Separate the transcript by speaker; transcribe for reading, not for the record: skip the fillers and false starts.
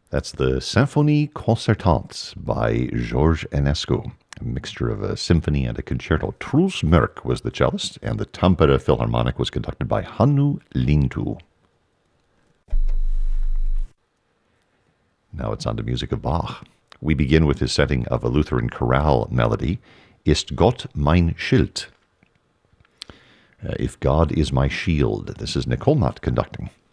Speaker 1: That's the Symphonie Concertante by Georges Enescu, a mixture of a symphony and a concerto. Truls Mørk was the cellist, and the Tampere Philharmonic was conducted by Hannu Lintu. Now it's on to music of Bach. We begin with his setting of a Lutheran chorale melody, Ist Gott mein Schild? If God is my shield. This is Nicole Mott conducting.